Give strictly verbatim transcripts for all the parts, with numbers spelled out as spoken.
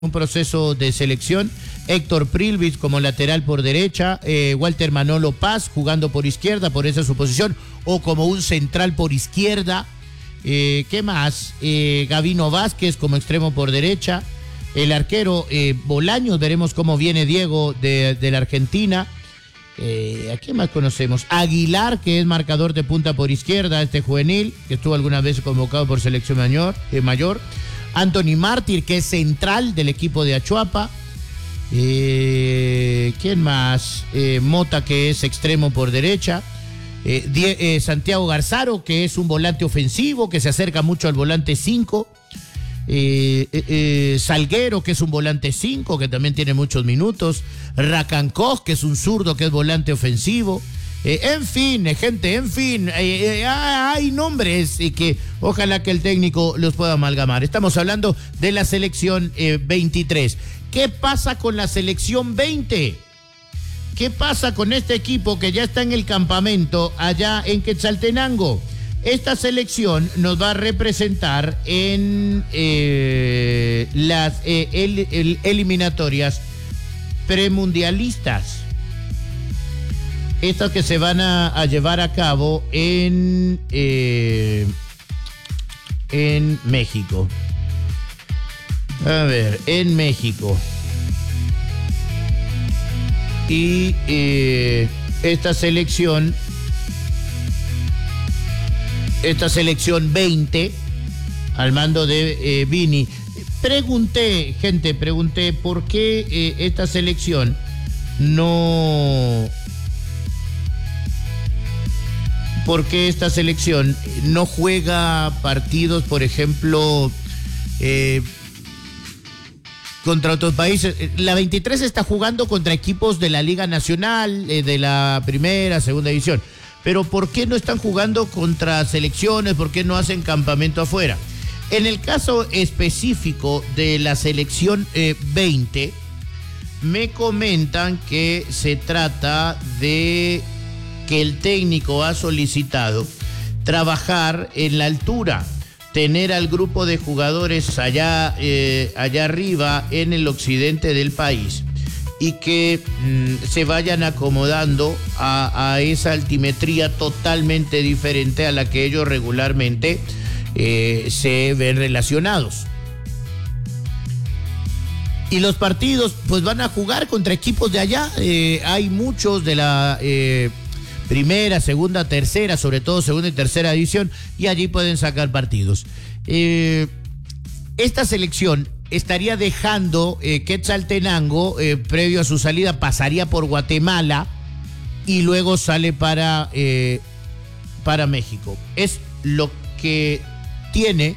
un proceso de selección. Héctor Prilvich como lateral por derecha, eh, Walter Manolo Paz jugando por izquierda, por esa su posición, o como un central por izquierda. Eh, ¿Qué más? Eh, Gavino Vázquez como extremo por derecha. El arquero eh, Bolaños, veremos cómo viene Diego de, de la Argentina. Eh, ¿A quién más conocemos? Aguilar, que es marcador de punta por izquierda, este juvenil, que estuvo algunas veces convocado por selección mayor. Eh, mayor. Anthony Mártir, que es central del equipo de Achuapa. Eh, ¿Quién más? Eh, Mota, que es extremo por derecha. Eh, Die, eh, Santiago Garzaro, que es un volante ofensivo, que se acerca mucho al volante cinco. Eh, eh, eh, Salguero, que es un volante cinco, que también tiene muchos minutos. Racancos, que es un zurdo, que es volante ofensivo. Eh, en fin, gente, en fin, eh, eh, hay nombres y que ojalá que el técnico los pueda amalgamar. Estamos hablando de la selección eh, veintitrés. ¿Qué pasa con la selección veinte? ¿Qué pasa con este equipo que ya está en el campamento allá en Quetzaltenango? Esta selección nos va a representar en eh, las eh, el, el, eliminatorias premundialistas. Estas que se van a, a llevar a cabo en, eh, en México. A ver, en México. Y eh, esta selección, esta selección veinte, al mando de eh, Vini. Pregunté, gente, pregunté por qué eh, esta selección no... ¿Por qué esta selección no juega partidos, por ejemplo, eh, contra otros países? La veintitrés está jugando contra equipos de la Liga Nacional, eh, de la primera, segunda división. Pero ¿por qué no están jugando contra selecciones? ¿Por qué no hacen campamento afuera? En el caso específico de la selección eh, veinte, me comentan que se trata de que el técnico ha solicitado trabajar en la altura, tener al grupo de jugadores allá, eh, allá arriba en el occidente del país y que mm, se vayan acomodando a, a esa altimetría totalmente diferente a la que ellos regularmente eh, se ven relacionados. Y los partidos pues van a jugar contra equipos de allá, eh, hay muchos de la... Eh, primera, segunda, tercera, sobre todo segunda y tercera división, y allí pueden sacar partidos. Eh, esta selección estaría dejando eh, Quetzaltenango, eh, previo a su salida, pasaría por Guatemala y luego sale para, eh, para México. Es lo que tiene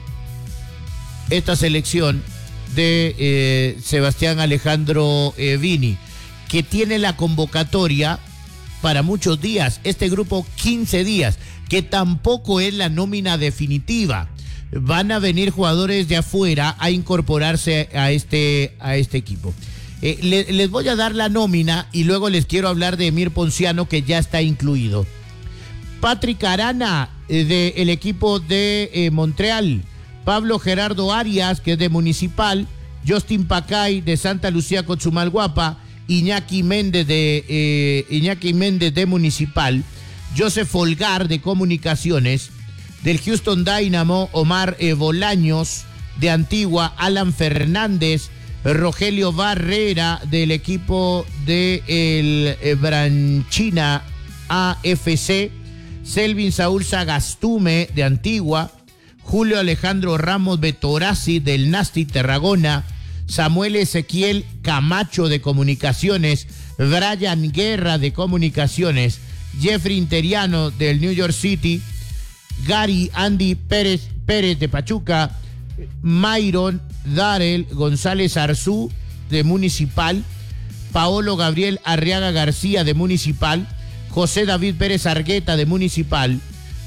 esta selección de eh, Sebastián Alejandro eh, Vini, que tiene la convocatoria para muchos días, este grupo quince días, que tampoco es la nómina definitiva. Van a venir jugadores de afuera a incorporarse a este, a este equipo. Eh, le, les voy a dar la nómina y luego les quiero hablar de Emir Ponciano, que ya está incluido. Patrick Arana, eh, del equipo de eh, Montreal. Pablo Gerardo Arias, que es de Municipal. Justin Pacay, de Santa Lucía Cochumalguapa. Iñaki Méndez de eh, Iñaki Méndez de Municipal, Joseph Holgar de Comunicaciones, del Houston Dynamo, Omar eh, Bolaños de Antigua, Alan Fernández, Rogelio Barrera del equipo de el eh, Branchina A F C, Selvin Saúl Sagastume de Antigua, Julio Alejandro Ramos Betorazzi del Nasti Tarragona, Samuel Ezequiel Camacho de Comunicaciones, Brian Guerra de Comunicaciones, Jeffrey Interiano del New York City, Gary Andy Pérez, Pérez de Pachuca, Myron Darel González Arzú de Municipal, Paolo Gabriel Arriaga García de Municipal, José David Pérez Argueta de Municipal,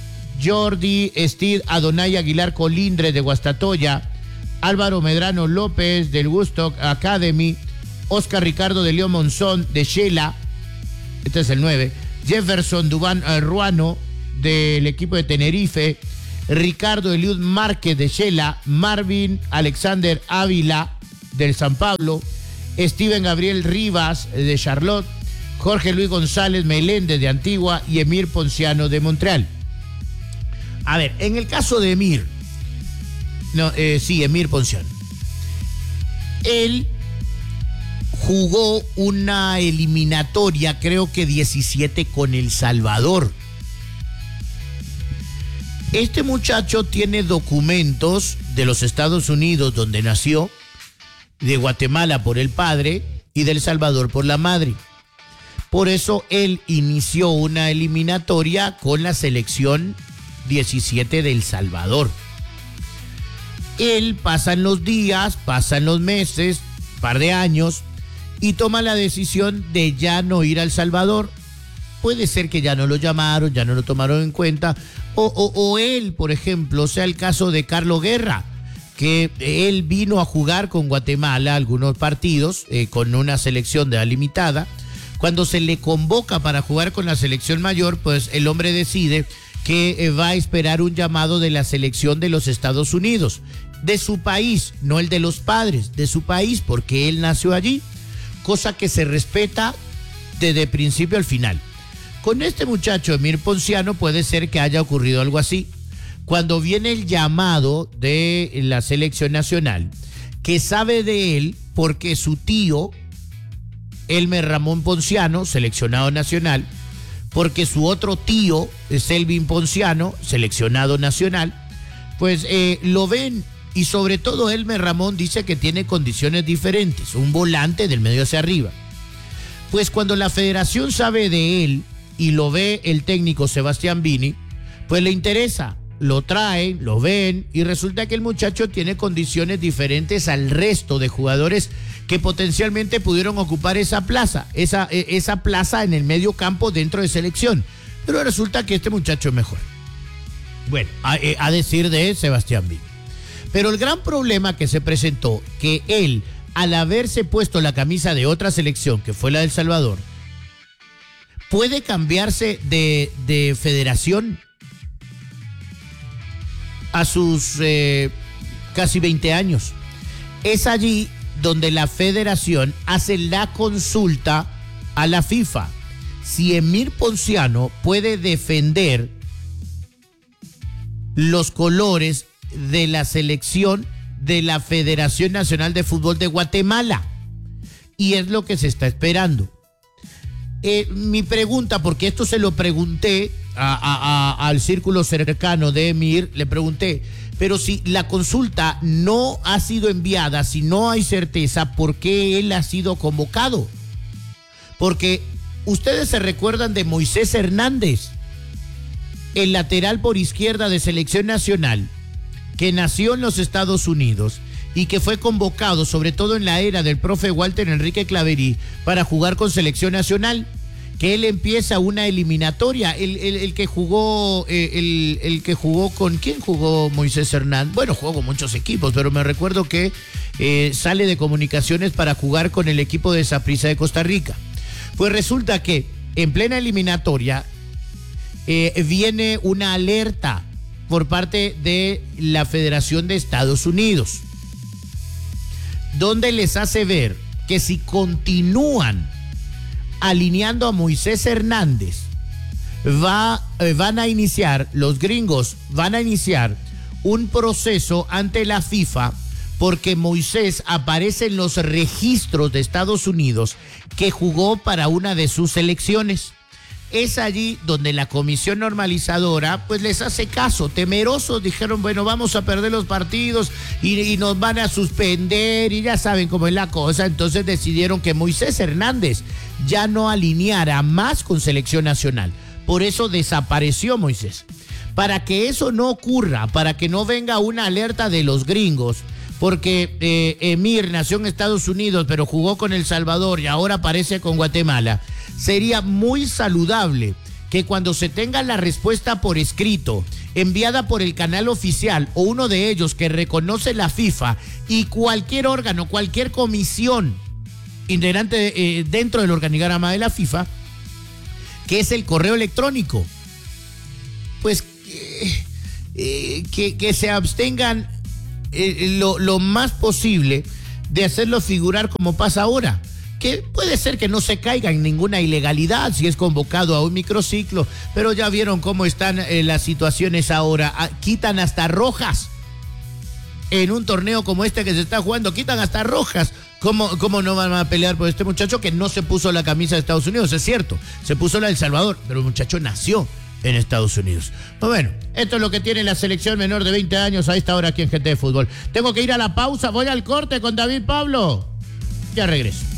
Jordi Steve Adonai Aguilar Colindres de Guastatoya, Álvaro Medrano López del Woodstock Academy, Oscar Ricardo de León Monzón de Shela, este es el nueve, Jefferson Dubán Ruano del equipo de Tenerife, Ricardo Eliud Márquez de Shela, Marvin Alexander Ávila del San Pablo, Steven Gabriel Rivas de Charlotte, Jorge Luis González Meléndez de Antigua y Emir Ponciano de Montreal. A ver, en el caso de Emir, no, eh, sí, Emir Ponciano, él jugó una eliminatoria, creo que diecisiete, con El Salvador. Este muchacho tiene documentos de los Estados Unidos, donde nació, de Guatemala por el padre y de El Salvador por la madre. Por eso él inició una eliminatoria con la selección diecisiete de El Salvador. Él pasan los días, pasan los meses, par de años, y toma la decisión de ya no ir a El Salvador. Puede ser que ya no lo llamaron, ya no lo tomaron en cuenta, o, o, o él, por ejemplo, sea el caso de Carlos Guerra, que él vino a jugar con Guatemala algunos partidos eh, con una selección de la limitada. Cuando se le convoca para jugar con la selección mayor, pues el hombre decide que eh, va a esperar un llamado de la selección de los Estados Unidos, de su país, no el de los padres, de su país, porque él nació allí, cosa que se respeta desde principio al final. Con este muchacho, Emir Ponciano, puede ser que haya ocurrido algo así. Cuando viene el llamado de la selección nacional, que sabe de él porque su tío, Elmer Ramón Ponciano, seleccionado nacional, porque su otro tío, Selvin Ponciano, seleccionado nacional, pues eh, lo ven. Y sobre todo Elmer Ramón dice que tiene condiciones diferentes, un volante del medio hacia arriba. Pues cuando la federación sabe de él y lo ve el técnico Sebastián Vini, pues le interesa, lo traen, lo ven y resulta que el muchacho tiene condiciones diferentes al resto de jugadores que potencialmente pudieron ocupar esa plaza, esa, esa plaza en el medio campo dentro de selección. Pero resulta que este muchacho es mejor. Bueno, a, a decir de Sebastián Vini. Pero el gran problema que se presentó, que él, al haberse puesto la camisa de otra selección, que fue la de El Salvador, puede cambiarse de, de federación a sus eh, casi veinte años. Es allí donde la federación hace la consulta a la FIFA. Si Emir Ponciano puede defender los colores de la selección de la Federación Nacional de Fútbol de Guatemala. Y es lo que se está esperando. Eh, mi pregunta, porque esto se lo pregunté a, a, a, al círculo cercano de Emir, le pregunté, pero si la consulta no ha sido enviada, si no hay certeza, ¿por qué él ha sido convocado? Porque ustedes se recuerdan de Moisés Hernández, el lateral por izquierda de Selección Nacional, que nació en los Estados Unidos y que fue convocado, sobre todo en la era del profe Walter Enrique Claverí, para jugar con Selección Nacional, que él empieza una eliminatoria, el, el, el que jugó, eh, el, el que jugó con, ¿quién jugó Moisés Hernández? Bueno, jugó con muchos equipos, pero me recuerdo que eh, sale de Comunicaciones para jugar con el equipo de Saprissa de Costa Rica. Pues resulta que en plena eliminatoria eh, viene una alerta por parte de la Federación de Estados Unidos, donde les hace ver que si continúan alineando a Moisés Hernández, va, eh, van a iniciar, los gringos van a iniciar un proceso ante la FIFA, porque Moisés aparece en los registros de Estados Unidos que jugó para una de sus selecciones. Es allí donde la comisión normalizadora pues les hace caso, temerosos, dijeron, bueno, vamos a perder los partidos y, y nos van a suspender y ya saben cómo es la cosa. Entonces decidieron que Moisés Hernández ya no alineara más con Selección Nacional. Por eso desapareció Moisés. Para que eso no ocurra, para que no venga una alerta de los gringos, porque eh, Emir nació en Estados Unidos pero jugó con El Salvador y ahora aparece con Guatemala, sería muy saludable que cuando se tenga la respuesta por escrito, enviada por el canal oficial o uno de ellos que reconoce la FIFA y cualquier órgano, cualquier comisión integrante eh, dentro del organigrama de la FIFA, que es el correo electrónico, pues eh, eh, que, que se abstengan eh, lo, lo más posible de hacerlo figurar como pasa ahora. Que puede ser que no se caiga en ninguna ilegalidad si es convocado a un microciclo, pero ya vieron cómo están eh, las situaciones ahora. Ah, quitan hasta rojas. En un torneo como este que se está jugando, quitan hasta rojas. ¿Cómo, ¿Cómo no van a pelear por este muchacho que no se puso la camisa de Estados Unidos? Es cierto, se puso la de El Salvador, pero el muchacho nació en Estados Unidos. Pues bueno, esto es lo que tiene la selección menor de veinte años a esta hora aquí en Gente de Fútbol. Tengo que ir a la pausa, voy al corte con David Pablo. Ya regreso.